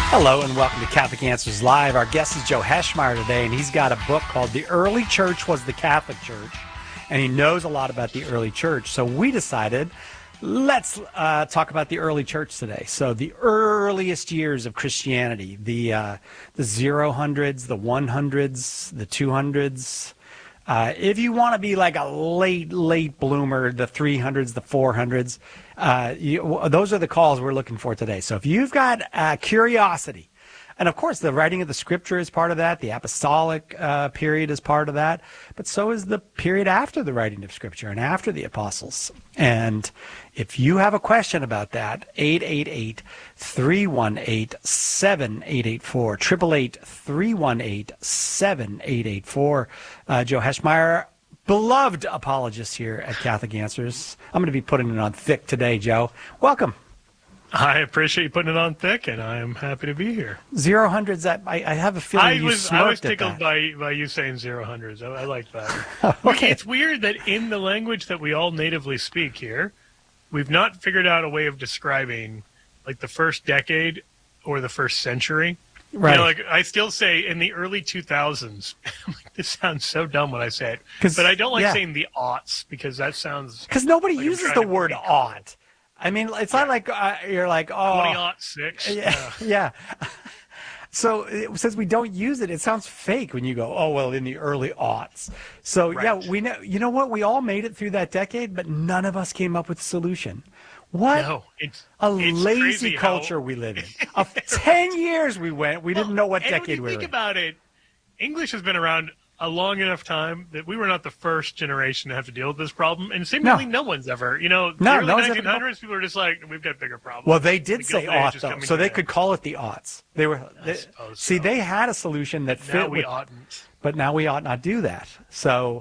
Hello and welcome to Catholic Answers Live. Our guest is Joe Heschmeyer today, and he's got a book called The Early Church Was the Catholic Church, and he knows a lot about the early church. So we decided, let's talk about the early church today. So the earliest years of Christianity, the 000s, the 100s, the 200s. If you want to be like a late bloomer, the 300s, the 400s, those are the calls we're looking for today. So if you've got curiosity, and of course the writing of the scripture is part of that, the apostolic period is part of that, but so is the period after the writing of scripture and after the apostles. And if you have a question about that, 888-318-7884, 888-318-7884. Joe Heschmeyer, beloved apologist here at Catholic Answers. I'm going to be putting it on thick today, Joe. Welcome. I appreciate you putting it on thick, and I am happy to be here. 000s, I have a feeling I was tickled by you saying 000s. I like that. Okay. It's weird that in the language that we all natively speak here, we've not figured out a way of describing like the first decade or the first century. Right. You know, like I still say in the early 2000s. This sounds so dumb when I say it, but I don't like saying the aughts because that sounds because nobody uses the word aught. I mean, it's not like you're like, oh, 2006. Yeah. So since we don't use it, it sounds fake when you go, oh, well, in the early aughts. So, right. Yeah, we know. You know what? We all made it through that decade, but none of us came up with a solution. What no, it's lazy crazy culture we live in. Of 10 years we didn't know what decade we were in. Think about it. English has been around a long enough time that we were not the first generation to have to deal with this problem, and seemingly no one's ever. The early 1900s, people were just like, we've got bigger problems. Well, they did say aught, though, so they could call it the aughts. They had a solution that fit. Now we oughtn't. But now we ought not do that. So